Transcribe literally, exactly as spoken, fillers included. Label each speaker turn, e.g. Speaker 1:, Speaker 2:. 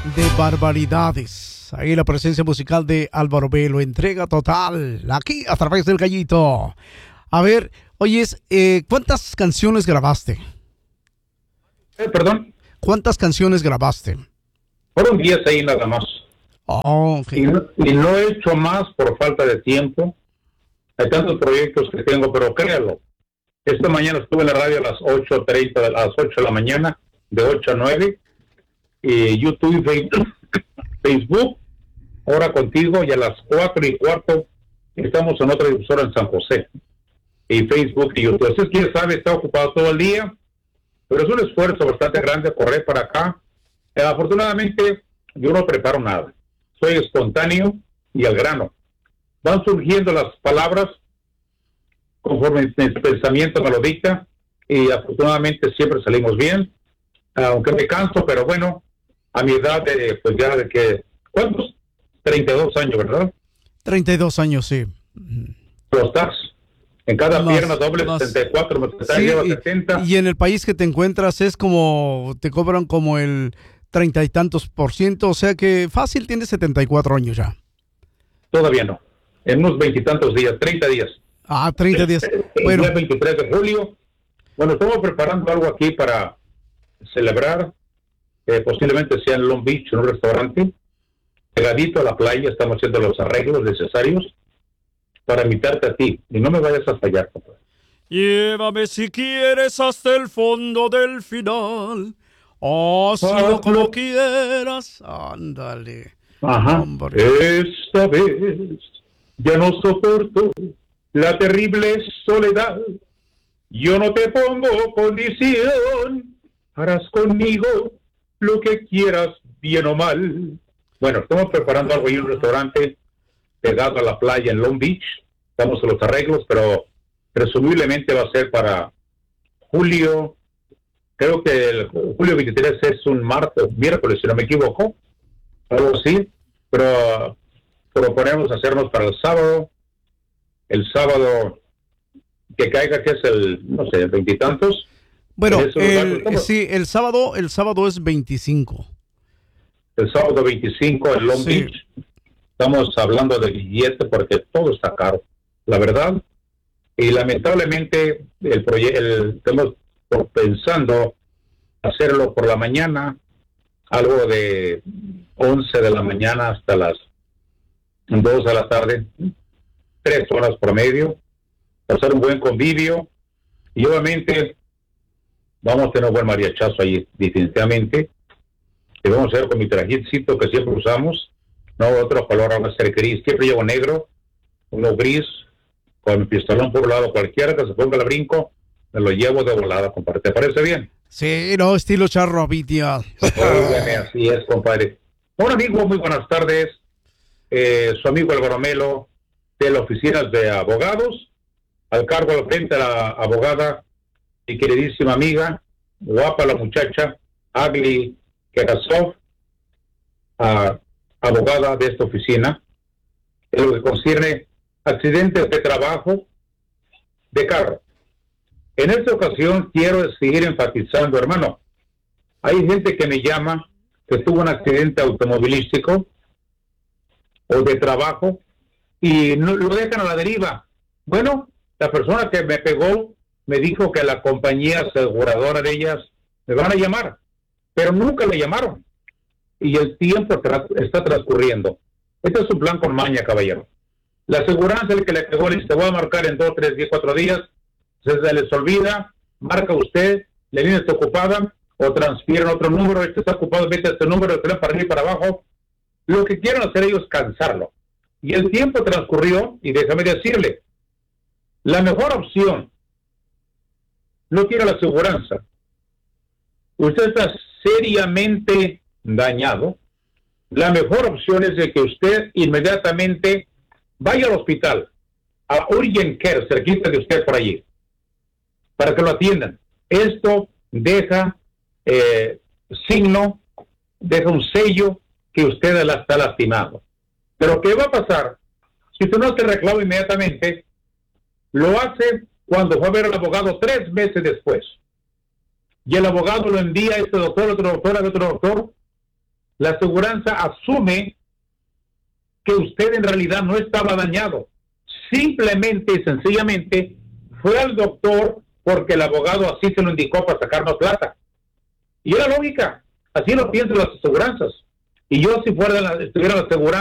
Speaker 1: de barbaridades. Ahí la presencia musical de Álvaro Velo, entrega total, aquí a través del Gallito. A ver, oyes, eh, ¿cuántas canciones grabaste?
Speaker 2: Eh, perdón.
Speaker 1: ¿Cuántas canciones grabaste?
Speaker 2: Fueron diez ahí nada más.
Speaker 1: Oh, okay.
Speaker 2: y, no, y no he hecho más por falta de tiempo. Hay tantos proyectos que tengo, pero créalo. Esta mañana estuve en la radio a las ocho treinta, a las ocho de la mañana, de ocho a nueve. Y YouTube, Facebook, ahora contigo, y a las cuatro y cuarto estamos en otra difusora en San José. Y Facebook y YouTube. Así es que ya sabe, está ocupado todo el día, pero es un esfuerzo bastante grande correr para acá. Eh, afortunadamente, yo no preparo nada. Soy espontáneo y al grano. Van surgiendo las palabras conforme mi pensamiento me lo dicta, y afortunadamente siempre salimos bien, aunque me canso, pero bueno, a mi edad, de, pues ya de que, ¿cuántos? treinta y dos años, ¿verdad?
Speaker 1: treinta y dos años, sí.
Speaker 2: Los estás en cada
Speaker 1: Más,
Speaker 2: pierna doble,
Speaker 1: más.
Speaker 2: setenta y cuatro,
Speaker 1: Sí,
Speaker 2: lleva
Speaker 1: y,
Speaker 2: setenta.
Speaker 1: y en el país que te encuentras es como, te cobran como el treinta y tantos por ciento, o sea que fácil tienes setenta y cuatro años ya.
Speaker 2: Todavía no, en unos veintitantos días, treinta días.
Speaker 1: Ah, treinta días.
Speaker 2: El
Speaker 1: Bueno,
Speaker 2: día veintitrés de julio. Bueno, estamos preparando algo aquí para celebrar, eh, posiblemente sea en Long Beach, en un restaurante, pegadito a la playa. Estamos haciendo los arreglos necesarios para invitarte a ti, y no me vayas a fallar, papá.
Speaker 1: llévame si quieres hasta el fondo del final. Hazlo
Speaker 2: Ah,
Speaker 1: como
Speaker 2: no.
Speaker 1: quieras. Ándale.
Speaker 2: Ajá.
Speaker 1: Hombre.
Speaker 2: Esta vez ya no soporto la terrible soledad. Yo no te pongo condición, harás conmigo lo que quieras, bien o mal. Bueno, estamos preparando algo ahí en un restaurante pegado a la playa en Long Beach. Estamos en los arreglos, pero presumiblemente va a ser para julio. Creo que el julio veintitrés es un martes, miércoles, si no me equivoco, algo así. Pero proponemos hacernos para el sábado, el sábado que caiga, que es el, no sé, veintitantos.
Speaker 1: Bueno,
Speaker 2: En ese lugar,
Speaker 1: el,
Speaker 2: ¿cómo?
Speaker 1: sí, el sábado, el sábado es veinticinco.
Speaker 2: El sábado veinticinco en Long
Speaker 1: Sí.
Speaker 2: Beach. Estamos hablando de billete porque todo está caro, la verdad. Y lamentablemente el proyecto, estamos pensando hacerlo por la mañana, algo de once de la mañana hasta las dos de la tarde, tres horas promedio, hacer un buen convivio, y obviamente vamos a tener un buen mariachazo ahí, definitivamente. Y vamos a hacer con mi trajecito que siempre usamos, no otro color, va a ser gris, siempre llevo negro, uno gris, con mi pistolón por un lado, cualquiera que se ponga el brinco, me lo llevo de volada, compadre. ¿Te parece bien?
Speaker 1: Sí, no, estilo charro, Vitia.
Speaker 2: Óigame, así es, compadre. Un amigo, muy buenas tardes. Eh, su amigo Álvaro Melo, de la oficina de abogados, al cargo al frente a la abogada, mi queridísima amiga, guapa la muchacha, Agli Kerasov, uh, abogada de esta oficina, en lo que concierne accidentes de trabajo de carro. En esta ocasión quiero seguir enfatizando, hermano, hay gente que me llama que tuvo un accidente automovilístico o de trabajo y no, lo dejan a la deriva. Bueno, la persona que me pegó me dijo que la compañía aseguradora de ellas me van a llamar, pero nunca le llamaron. Y el tiempo tra- está transcurriendo. Este es un plan con maña, caballero. La aseguranza, el que le pegó, le dice, te voy a marcar en dos, tres, diez, cuatro días. Se les olvida, marca usted, la línea está ocupada, o transfieren otro número, este está ocupado, vete a este número, de para arriba y para abajo. Lo que quieren hacer ellos es cansarlo. Y el tiempo transcurrió, y déjame decirle, la mejor opción no tiene la aseguranza. Usted está seriamente dañado. La mejor opción es de que usted inmediatamente vaya al hospital, a Urgent Care, cerquita de usted por allí, para que lo atiendan. Esto deja eh, signo, deja un sello que usted está lastimado. Pero ¿qué va a pasar? Si usted no se reclama inmediatamente, lo hace cuando va a ver al abogado tres meses después. Y el abogado lo envía a este doctor, otro doctor, a otro doctor. la aseguranza asume que usted en realidad no estaba dañado. Simplemente y sencillamente fue al doctor porque el abogado así se lo indicó para sacar más plata. Y era lógica, así lo piensan las aseguranzas. Y yo si fuera la, estuviera la aseguranza,